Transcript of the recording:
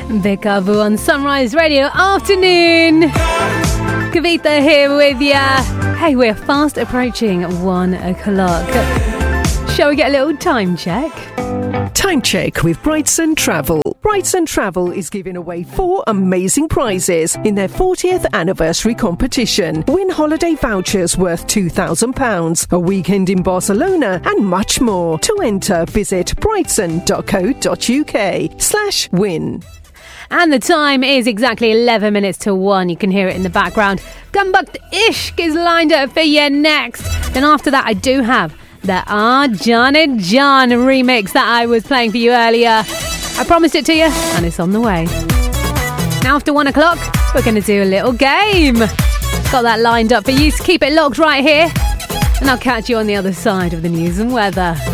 Bikabu on Sunrise Radio Afternoon. Kavita here with ya. Hey, we're fast approaching 1 o'clock. Shall we get a little time check? Time check with Brightson Travel. Brightson Travel is giving away 4 amazing prizes in their 40th anniversary competition. Win holiday vouchers worth £2,000, a weekend in Barcelona, and much more. To enter, visit brightson.co.uk/win. And the time is exactly 11 minutes to 1. You can hear it in the background. Gumbakt Ishq is lined up for you next. Then after that, I do have the Janet John remix that I was playing for you earlier. I promised it to you, and it's on the way. Now after 1 o'clock, we're going to do a little game. Got that lined up for you, so keep it locked right here, and I'll catch you on the other side of the news and weather.